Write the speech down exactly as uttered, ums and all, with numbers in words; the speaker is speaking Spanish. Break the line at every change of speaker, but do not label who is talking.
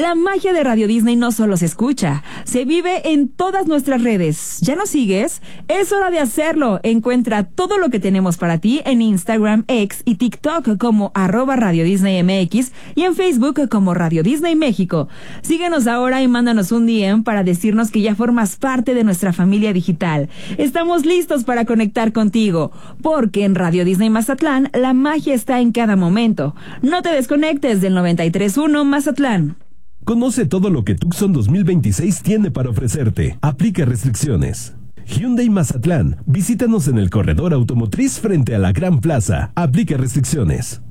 La magia de Radio Disney no solo se escucha, se vive en todas nuestras redes. ¿Ya nos sigues? Es hora de hacerlo. Encuentra todo lo que tenemos para ti en Instagram, X y TikTok como arroba Radio Disney M X y en Facebook como Radio Disney México. Síguenos ahora y mándanos un D M para decirnos que ya formas parte de nuestra familia digital. Estamos listos para conectar contigo, porque en Radio Disney Mazatlán la magia está en cada momento. No te desconectes del noventa y tres punto uno Mazatlán.
Conoce todo lo que Tucson dos mil veintiséis tiene para ofrecerte. Aplica restricciones. Hyundai Mazatlán. Visítanos en el corredor automotriz frente a la Gran Plaza. Aplica restricciones.